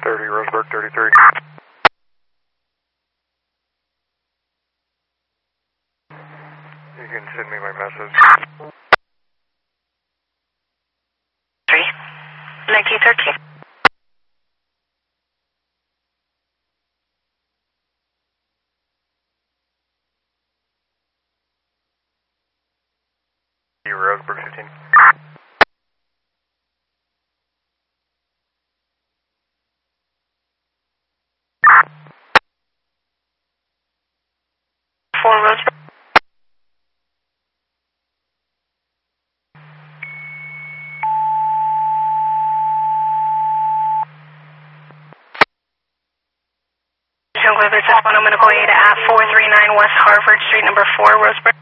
30 Roseburg 33. You can send me my message. 1913. Roseburg 15. For Roseburg. Jungle Business 1, I'm going to go 8 at 439 West Harvard Street, number 4, Roseburg.